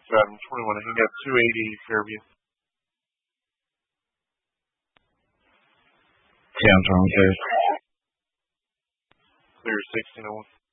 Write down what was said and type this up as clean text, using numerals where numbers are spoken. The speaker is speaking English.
Adam 21. I think that's 280 Fairview. Sounds wrong, sir. Clear 1601.